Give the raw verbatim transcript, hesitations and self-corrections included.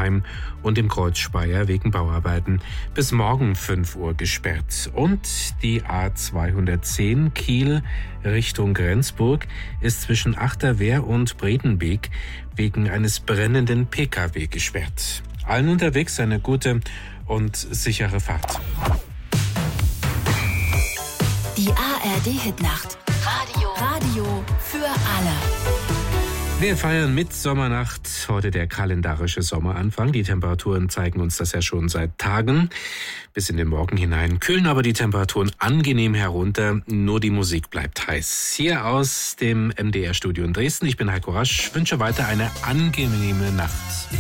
Mannheim und im Kreuzspeier wegen Bauarbeiten bis morgen fünf Uhr gesperrt. Und die A zweihundertzehn Kiel Richtung Rendsburg ist zwischen Achterwehr und Bredenbeek wegen eines brennenden P K W gesperrt. Allen unterwegs eine gute und sichere Fahrt. Die A R D-Hitnacht. Radio. Radio für alle. Wir feiern Mitsommernacht, heute der kalendarische Sommeranfang. Die Temperaturen zeigen uns das ja schon seit Tagen. Bis in den Morgen hinein kühlen aber die Temperaturen angenehm herunter. Nur die Musik bleibt heiß. Hier aus dem M D R-Studio in Dresden. Ich bin Heiko Rasch, wünsche weiter eine angenehme Nacht.